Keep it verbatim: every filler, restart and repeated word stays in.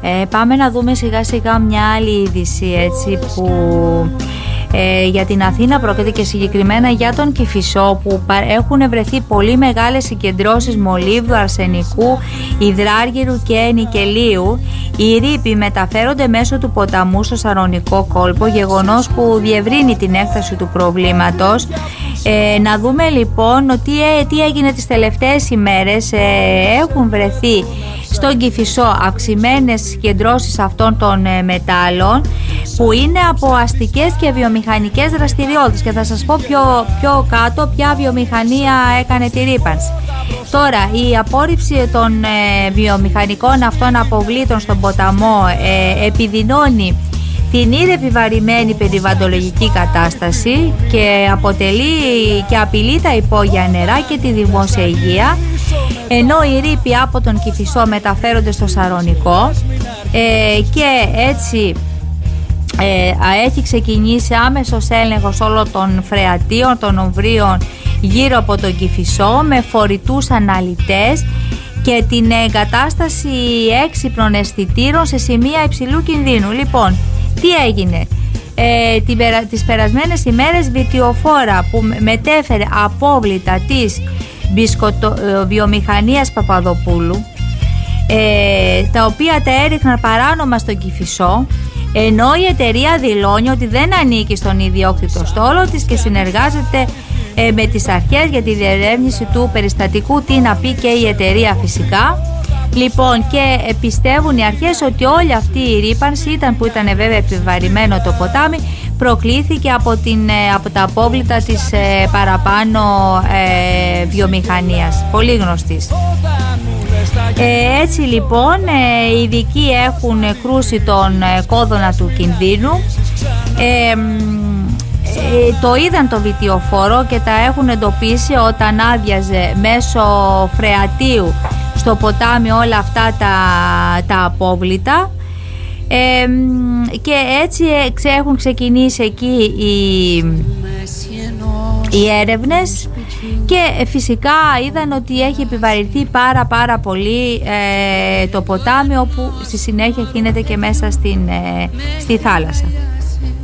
Ε, πάμε να δούμε σιγά σιγά μια άλλη είδηση, έτσι, που ε, για την Αθήνα πρόκειται και συγκεκριμένα για τον Κηφισό, που έχουν βρεθεί πολύ μεγάλες συγκεντρώσεις μολύβδου, αρσενικού, υδράργυρου και νικελίου. Οι ρήποι μεταφέρονται μέσω του ποταμού στο Σαρωνικό κόλπο, γεγονός που διευρύνει την έκταση του προβλήματος. Ε, να δούμε λοιπόν ότι, ε, τι έγινε τις τελευταίες ημέρες. Ε, έχουν βρεθεί στον Κηφισό αυξημένες συγκεντρώσεις αυτών των ε, μετάλλων, που είναι από αστικές και βιομηχανικές δραστηριότητες, και θα σας πω πιο, πιο κάτω ποια βιομηχανία έκανε τη ρύπανση. Τώρα, η απόρριψη των ε, βιομηχανικών αυτών αποβλήτων στον ποταμό ε, επιδεινώνει την ήδη επιβαρημένη περιβαλλοντολογική κατάσταση και αποτελεί και απειλεί τα υπόγεια νερά και τη δημόσια υγεία, ενώ οι ρήποι από τον Κηφισό μεταφέρονται στο Σαρωνικό ε, και έτσι ε, έχει ξεκινήσει άμεσος έλεγχος όλων των φρεατίων, των ομβρίων γύρω από τον Κηφισό, με φορητούς αναλυτές και την εγκατάσταση έξυπνων αισθητήρων σε σημεία υψηλού κινδύνου. Λοιπόν, τι έγινε? Ε, την, τις περασμένες ημέρες βιτιοφόρα που μετέφερε απόβλητα της μπισκοτοβιομηχανίας Παπαδοπούλου, ε, τα οποία τα έριχναν παράνομα στον Κηφισό, ενώ η εταιρεία δηλώνει ότι δεν ανήκει στον ιδιόκτητο στόλο της και συνεργάζεται ε, με τις αρχές για τη διερεύνηση του περιστατικού. Τι να πει και η εταιρεία φυσικά. Λοιπόν, και πιστεύουν οι αρχές ότι όλη αυτή η ρύπανση ήταν, που ήταν βέβαια επιβαρημένο το ποτάμι, προκλήθηκε από, την, από τα απόβλητα της ε, παραπάνω ε, βιομηχανίας, πολύ γνωστής. Ε, έτσι λοιπόν ε, οι ειδικοί έχουν κρούσει τον ε, κόδωνα του κινδύνου. Ε, ε, το είδαν το βιτιοφόρο και τα έχουν εντοπίσει όταν άδειαζε μέσω φρεατίου στο ποτάμι όλα αυτά τα, τα απόβλητα, ε, και έτσι έχουν ξεκινήσει εκεί οι, οι έρευνες, και φυσικά είδαν ότι έχει επιβαρυνθεί πάρα πάρα πολύ ε, το ποτάμι, όπου στη συνέχεια γίνεται και μέσα στην, ε, στη θάλασσα.